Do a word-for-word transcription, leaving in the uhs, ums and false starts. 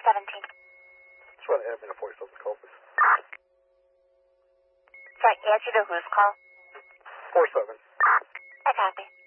seventeen. Just want to admin a forty-seven call, please. Sorry, answer to whose call? four seven. I copy.